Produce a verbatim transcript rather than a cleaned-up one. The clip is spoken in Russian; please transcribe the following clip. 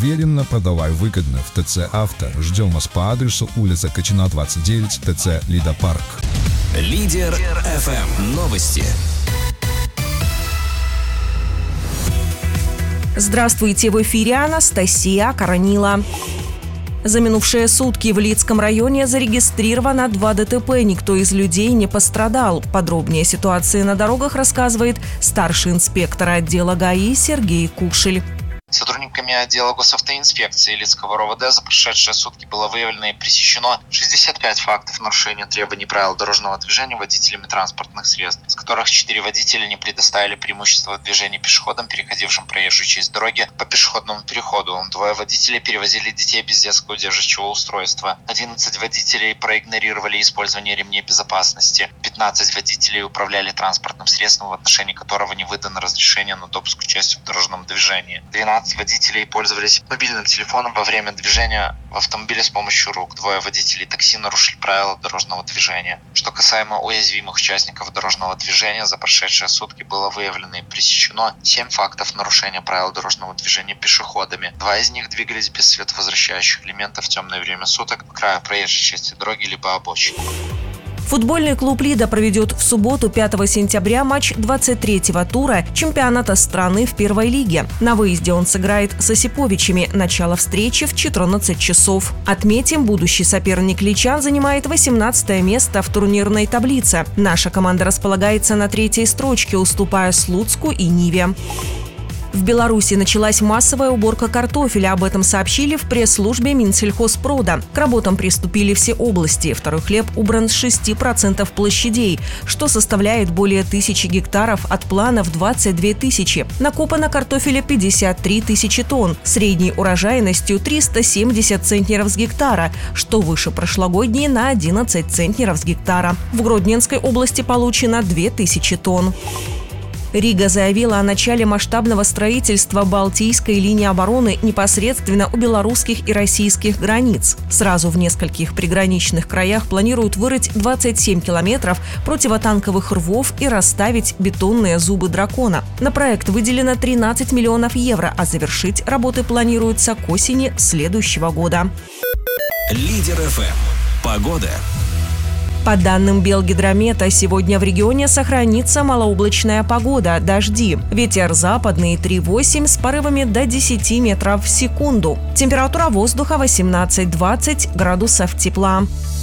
Уверенно, продавай выгодно в ТЦ «Авто». Ждем вас по адресу улица Качина, двадцать девять, ТЦ «Лидопарк». Лидер эф эм. Новости. Здравствуйте, в эфире Анастасия Коронила. За минувшие сутки в Лидском районе зарегистрировано два ДТП. Никто из людей не пострадал. Подробнее о ситуации на дорогах рассказывает старший инспектор отдела ГАИ Сергей Кушель. Сотрудниками отдела госавтоинспекции Лидского РОВД за прошедшие сутки было выявлено и пресечено шестьдесят пять фактов нарушения требований правил дорожного движения водителями транспортных средств, с которых четыре водителя не предоставили преимущество в движении пешеходам, переходившим проезжую часть дороги по пешеходному переходу. Двое водителей перевозили детей без детского удерживающего устройства. одиннадцать водителей проигнорировали использование ремней безопасности. пятнадцать водителей управляли транспортным средством, в отношении которого не выдано разрешение на допуск к участию в дорожном движении. двенадцать водителей пользовались мобильным телефоном во время движения в автомобиле с помощью рук. Двое водителей такси нарушили правила дорожного движения. Что касаемо уязвимых участников дорожного движения, за прошедшие сутки было выявлено и пресечено семь фактов нарушения правил дорожного движения пешеходами. Два из них двигались без световозвращающих элементов в темное время суток по краю проезжей части дороги либо обочины. Футбольный клуб «Лида» проведет в субботу, пятого сентября, матч двадцать третьего тура чемпионата страны в первой лиге. На выезде он сыграет с Осиповичами. Начало встречи в четырнадцать часов. Отметим, будущий соперник личан занимает восемнадцатое место в турнирной таблице. Наша команда располагается на третьей строчке, уступая Слуцку и Ниве. В Беларуси началась массовая уборка картофеля. Об этом сообщили в пресс-службе Минсельхозпрода. К работам приступили все области. Второй хлеб убран с шести процентов площадей, что составляет более тысячи гектаров от плана в двадцать две тысячи. Накопано картофеля пятьдесят три тысячи тонн, средней урожайностью триста семьдесят центнеров с гектара, что выше прошлогодней на одиннадцать центнеров с гектара. В Гродненской области получено две тысячи тонн. Рига заявила о начале масштабного строительства Балтийской линии обороны непосредственно у белорусских и российских границ. Сразу в нескольких приграничных краях планируют вырыть двадцать семь километров противотанковых рвов и расставить бетонные зубы дракона. На проект выделено тринадцать миллионов евро, а завершить работы планируется к осени следующего года. Лидер эф эм. Погода. По данным Белгидромета, сегодня в регионе сохранится малооблачная погода, дожди. Ветер западный три восемь с порывами до десяти метров в секунду. Температура воздуха восемнадцать-двадцать градусов тепла.